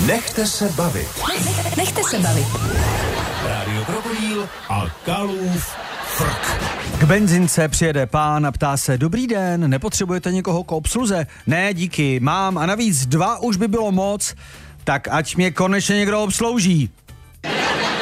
Nechte se bavit. Nechte se bavit. Rádio Krokodýl a Kalův frk. K benzince přijede pán a ptá se: dobrý den, nepotřebujete někoho k obsluze? Ne, díky, mám a navíc 2 už by bylo moc, tak ať mě konečně někdo obslouží.